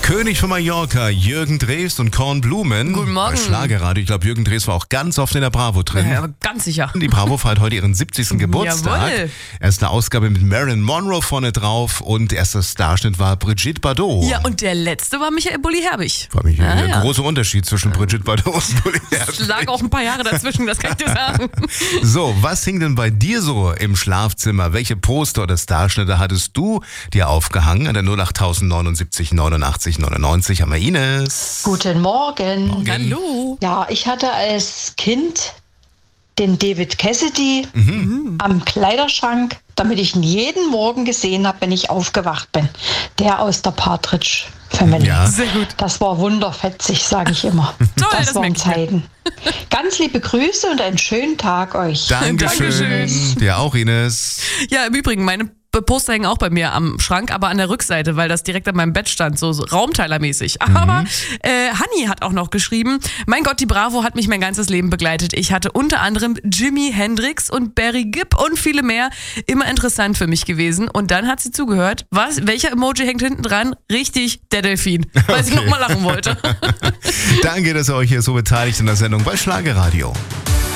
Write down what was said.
König von Mallorca, Jürgen Drews und Kornblumen. Guten Morgen. Bei Schlagerradio. Ich glaube, Jürgen Drews war auch ganz oft in der Bravo drin. Ja, ganz sicher. Die Bravo feiert heute ihren 70. Geburtstag. Jawohl. Erste Ausgabe mit Marilyn Monroe vorne drauf und erster Starschnitt war Brigitte Bardot. Ja, und der letzte war Michael Bulli-Herbig. War mich ein großer Unterschied zwischen Brigitte Bardot und Bulli Herbig. Es lag auch ein paar Jahre dazwischen, das kann ich dir sagen. So, was hing denn bei dir so im Schlafzimmer? Welche Poster oder Starschnitte hattest du dir aufgehangen? An der 08079 89 99 haben wir Ines. Guten Morgen. Hallo. Ja, ich hatte als Kind den David Cassidy am Kleiderschrank, damit ich ihn jeden Morgen gesehen habe, wenn ich aufgewacht bin. Der aus der Partridge Family. Ja. Sehr gut. Das war wunderfetzig, sage ich immer. Toll, das das waren merke ich mir. Zeiten. Ganz liebe Grüße und einen schönen Tag euch. Dankeschön. Dankeschön. Dir auch, Ines. Ja, im Übrigen, meine Poster hängen auch bei mir am Schrank, aber an der Rückseite, weil das direkt an meinem Bett stand, so raumteilermäßig. Aber Hanni hat auch noch geschrieben, mein Gott, die Bravo hat mich mein ganzes Leben begleitet. Ich hatte unter anderem Jimi Hendrix und Barry Gibb und viele mehr. Immer interessant für mich gewesen. Und dann hat sie zugehört. Was? Welcher Emoji hängt hinten dran? Richtig, der Delfin. Weil ich nochmal lachen wollte. Danke, dass ihr euch hier so beteiligt in der Sendung bei Schlagerradio.